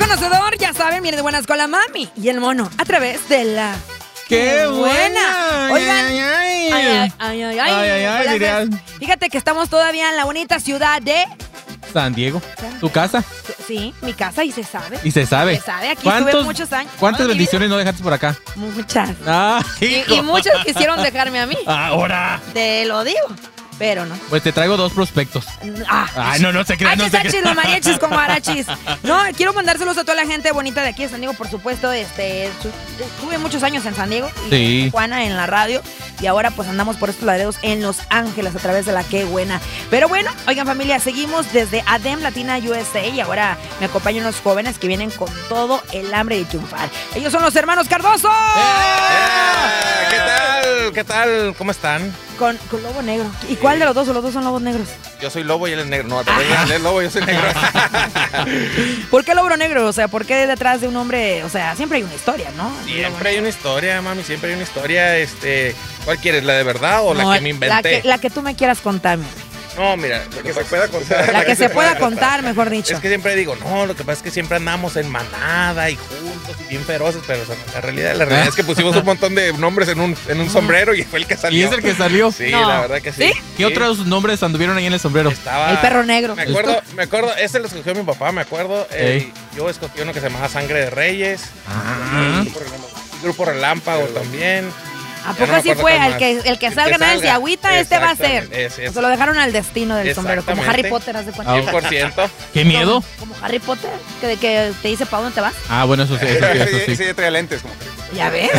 conocedor, ya saben, viene de buenas con la mami y el mono a través de la... ¡Qué buena! Oigan, Ay, dirían. Fíjate que estamos todavía en la bonita ciudad de... San Diego, ¿tu casa? Sí, mi casa y se sabe. Y se sabe. Se sabe, aquí estuve muchos años. ¿Cuántas Toda mi bendiciones no dejaste por acá? vida. Muchas. Ah, Y muchos quisieron dejarme a mí. Ahora. Te lo digo, pero no. Pues te traigo 2 prospectos. Ay, no se crean, no se crean. Los mariachis con mariachis. No, quiero mandárselos a toda la gente bonita de aquí de San Diego, por supuesto. Estuve muchos años en San Diego y Sí. en Tijuana, en la radio. Y ahora pues andamos por estos laderos en Los Ángeles a través de la Qué Buena. Pero bueno, oigan familia, seguimos desde ADEM Latina USA y ahora me acompañan unos jóvenes que vienen con todo el hambre de triunfar. Ellos son los hermanos Cardoso. ¿Qué tal? ¿Qué tal? ¿Cómo están? Con Lobo Negro. ¿Y cuál de los dos? ¿O los dos son lobos negros? Yo soy Lobo y él es negro. No, también él es Lobo, yo soy negro. ¿Por qué Lobo Negro? O sea, ¿por qué detrás de un hombre? O sea, siempre hay una historia, ¿no? Siempre hay una historia, mami, siempre hay una historia. ¿Cuál quieres? ¿La de verdad o No, la que me inventé? La que tú me quieras contar. No, mira, lo que se pueda contar. La que se pueda contar, mejor dicho. Es que siempre digo, no, lo que pasa es que siempre andamos en manada y juntos y bien feroces, pero o sea, la realidad es que pusimos un montón de nombres en un sombrero y fue el que salió. ¿Y es el que salió? Sí, No. la verdad que sí. ¿Sí? ¿Qué otros nombres anduvieron ahí en el sombrero? Estaba... El perro negro. Me acuerdo, ese lo escogió mi papá, me acuerdo. Ey. Yo escogí uno que se llamaba Sangre de Reyes. Ah. Grupo Relámpago también. ¿A Ya poco no me así acuerdo fue? cuál El más. que salga nadie de agüita, este va a ser. Ese. Se lo dejaron al destino del sombrero, como Harry Exactamente. Potter, ¿haz de cuenta? 100%. ¿Qué miedo? Como Harry Potter, que te dice para dónde te vas. Ah, bueno, eso sí. Sí, ya trae lentes como Ya ves,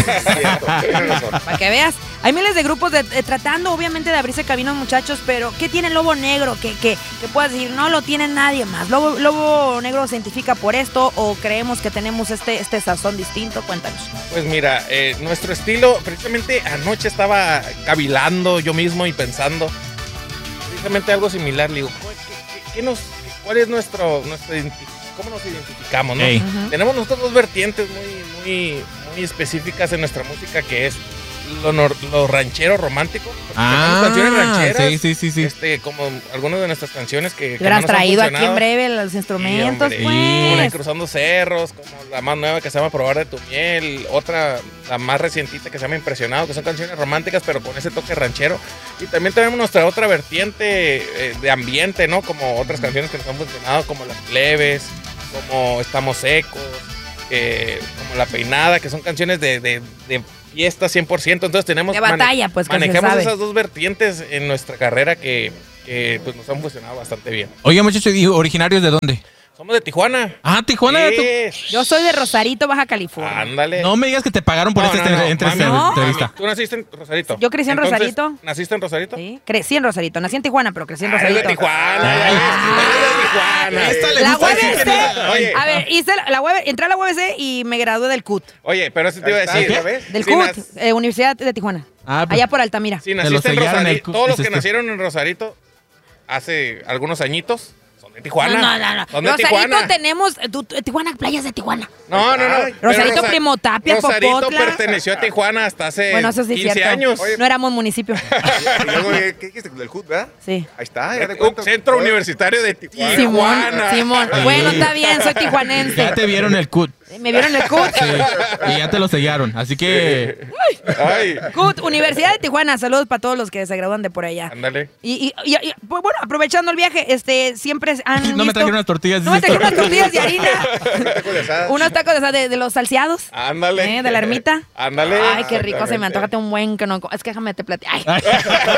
para que veas. Hay miles de grupos tratando, obviamente, de abrirse caminos, muchachos, pero ¿qué tiene Lobo Negro? Que puedas decir, no lo tiene nadie más. Lobo Negro se identifica por esto o creemos que tenemos este sazón distinto. Cuéntanos. Pues mira, nuestro estilo, precisamente anoche estaba cavilando yo mismo y pensando precisamente algo similar. Le digo, ¿cuál es nuestro cómo nos identificamos, no? Ey. Tenemos nosotros 2 vertientes muy específicas en nuestra música, que es lo ranchero romántico. Tenemos canciones rancheras. Sí. Como algunas de nuestras canciones que Te hubieras no nos han traído aquí en funcionado. breve los instrumentos, Sí, hombre. Una pues. Cruzando Cerros, como la más nueva que se llama Probar de tu miel, otra, la más recientita que se llama Impresionado, que son canciones románticas pero con ese toque ranchero. Y también tenemos nuestra otra vertiente de ambiente, ¿no? Como otras canciones que nos han funcionado, como Las Plebes, como Estamos Secos, como La Peinada, que son canciones de fiesta 100%. Entonces tenemos... De batalla, pues, que se manejamos sabe. esas 2 vertientes en nuestra carrera que pues nos han funcionado bastante bien. Oye, muchachos, ¿y originarios de dónde? Somos de Tijuana. Ah, Tijuana. Yo soy de Rosarito, Baja California. Ándale. No me digas que te pagaron por esta mami, entrevista. ¿Tú naciste en Rosarito? Yo crecí en Entonces, Rosarito. ¿Naciste en Rosarito? Sí, crecí en Rosarito. Nací en Tijuana, pero crecí en Eres Rosarito. de Tijuana. Ay. Eres de Tijuana. La gusta decir UABC. que Oye. A ver, entré a la UABC y me gradué del CUT. Oye, pero eso te iba a decir. ¿Ya ves? Del Si CUT, nas- Universidad de Tijuana. Ah, pues, Allá por Altamira. Si lo naciste en sellaron en el Rosarito, cu- todos los es que este. nacieron en Rosarito hace algunos añitos son de Tijuana. No. Son de Rosarito Tijuana. tenemos Tijuana, playas de Tijuana. No. Ay, pero Rosarito, Primo Tapia, Rosarito Popotla. perteneció a Tijuana hasta hace Bueno, eso sí es 15 cierto. años. Oye. No éramos municipio. Y luego, ¿qué dijiste? Del HUD, ¿verdad? Sí. Ahí está, ya te cuento. Centro Universitario de Tijuana. Simón. Bueno, está bien, soy tijuanense. Ya te vieron el CUT. ¿Me vieron el CUT? Sí. Y ya te lo sellaron. Así que. Ay, CUT, Universidad de Tijuana. Saludos para todos los que se gradúan de por allá. ándale. Pues bueno, aprovechando el viaje, siempre han No me visto- trajeron unas tortillas. No me dices tú. trajeron unas tortillas de harina. Taco de asada. Unos tacos de los salseados. Ándale. De la ermita. Ándale. Ay, qué rico, se me Exactamente. antoja un buen que no. Es que déjame te platico. Ay. Ay.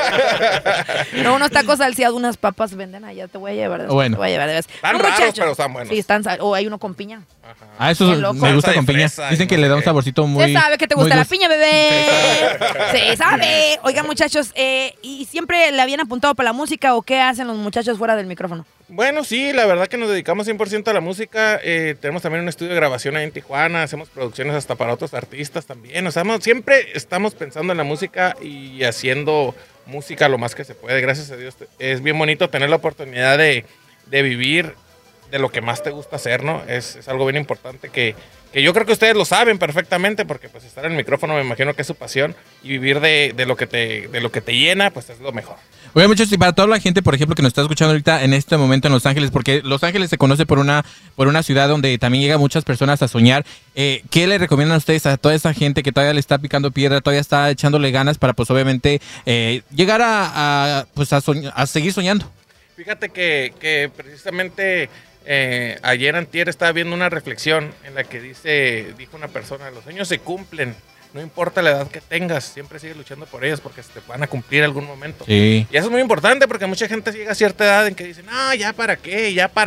No, unos tacos salseados, unas papas venden allá. Te voy a llevar. Bueno. Te voy a llevar de vez. Están No, raros, muchachos. pero están buenos. Sí, o hay uno con piña. Ah, eso Qué loco. me gusta Salsa con de piña. fresa, Dicen que no le da un sé. saborcito muy. Se sabe que te muy gusta la gus- piña, bebé. Se sabe. Oigan, muchachos, ¿y siempre le habían apuntado para la música o qué hacen los muchachos fuera del micrófono? Bueno, sí, la verdad que nos dedicamos 100% a la música. Tenemos también un estudio de grabación ahí en Tijuana. Hacemos producciones hasta para otros artistas también. O sea, siempre estamos pensando en la música y haciendo música lo más que se puede. Gracias a Dios. Es bien bonito tener la oportunidad de vivir de lo que más te gusta hacer, ¿no? Es algo bien importante que yo creo que ustedes lo saben perfectamente, porque pues estar en el micrófono me imagino que es su pasión, y vivir de lo que te llena, pues es lo mejor. Oye, muchachos, y para toda la gente, por ejemplo, que nos está escuchando ahorita en este momento en Los Ángeles, porque Los Ángeles se conoce por una ciudad donde también llegan muchas personas a soñar, ¿qué le recomiendan a ustedes a toda esa gente que todavía le está picando piedra, todavía está echándole ganas para, pues, obviamente, llegar a seguir soñando? Fíjate que precisamente ayer antier estaba viendo una reflexión en la que dijo una persona, los sueños se cumplen, no importa la edad que tengas, siempre sigue luchando por ellos porque se te van a cumplir en algún momento. Sí. Y eso es muy importante porque mucha gente llega a cierta edad en que dicen, ya para qué.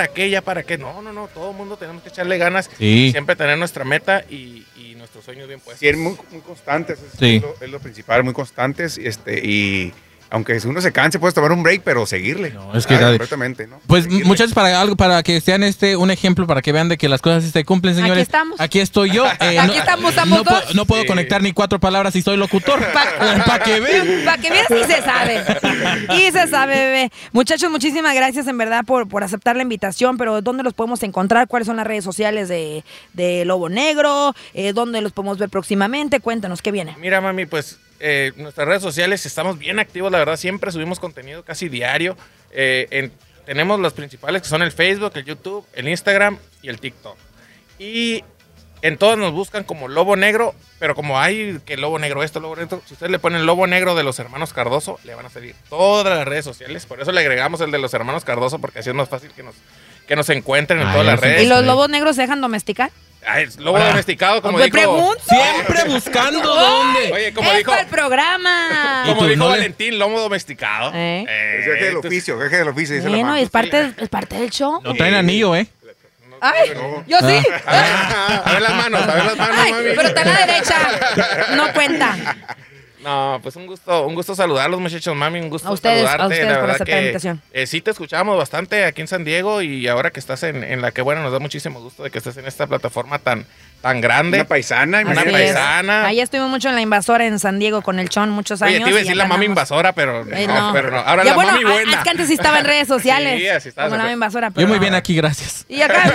No, todo el mundo tenemos que echarle ganas, Sí. siempre tener nuestra meta y nuestros sueños bien puestos. Sí, muy constantes, Sí. es lo principal, muy constantes, y aunque uno se canse, puedes tomar un break, pero seguirle. No, es que completamente, ¿no? Pues Seguirle. muchachos, para que sean un ejemplo, para que vean de que las cosas sí se cumplen, señores. Aquí estamos. Aquí estoy yo. Aquí estamos dos. No puedo conectar ni 4 palabras y soy locutor. Para que vean. Para que veas, sí se sabe. Y se sabe, bebé. Muchachos, muchísimas gracias en verdad por aceptar la invitación, pero ¿dónde los podemos encontrar? ¿Cuáles son las redes sociales de Lobo Negro? ¿Dónde los podemos ver próximamente? Cuéntanos, ¿qué viene? Mira, mami, pues nuestras redes sociales estamos bien activos, la verdad, siempre subimos contenido casi diario. Tenemos los principales que son el Facebook, el YouTube, el Instagram y el TikTok. Y en todas nos buscan como Lobo Negro, pero como hay que Lobo Negro esto, Lobo Negro, si ustedes le ponen Lobo Negro de los hermanos Cardoso, le van a salir todas las redes sociales. Por eso le agregamos el de los hermanos Cardoso, porque así es más fácil que nos encuentren en todas las redes. ¿Y los lobos negros se dejan domesticar? Es lobo domesticado, como Pues dijo. pregunto. Siempre buscando dónde. Oye, como ¡Es dijo, para el programa! ¿Y como tú, dijo no le- Valentín, lomo domesticado. Es gaje del oficio, gaje del oficio, dice la Bueno, mamá. es parte del show. No traen anillo, ¿eh? ¡Ay! No. ¡Yo sí! A ver las manos, ¡Ay! mami. Pero está a la derecha. No cuenta. No, pues un gusto saludarlos, muchachos, mami, un gusto A ustedes saludarte. por la verdad aceptar la invitación. Sí te escuchamos bastante aquí en San Diego, y ahora que estás en la que, bueno, nos da muchísimo gusto de que estés en esta plataforma tan grande. Una paisana, Una Así imagínate. es. paisana. Ahí estuvimos mucho en la invasora en San Diego con el Chon muchos años. Oye, te iba a y decir ya la mami ganamos. invasora, pero no, pero no. Ahora Ya, la bueno, mami buena. Es que antes sí estaba en redes sociales. Sí, así estaba. Como la mami invasora. Yo pero muy no. bien aquí, gracias. Y acá.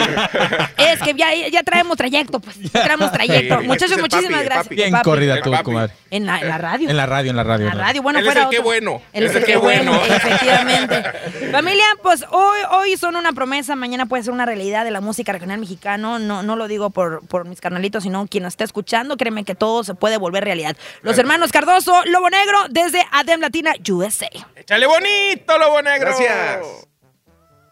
Es que ya traemos trayecto, pues. Ya traemos trayecto. Sí. Muchachos, Este es el muchísimas papi, el gracias. papi. Bien Papi. corrida El tú, papi. comadre. En la radio. En la radio. La radio, bueno, Él es fuera el qué otro. bueno. Él es el qué bueno, efectivamente. Familia, pues hoy son una promesa, mañana puede ser una realidad de la música regional mexicano. No lo digo por mis carnalitos, sino quien nos está escuchando, créeme que todo se puede volver realidad. Los hermanos Cardoso, Lobo Negro, desde Adem Latina, USA. Échale bonito, lobo negro. Gracias.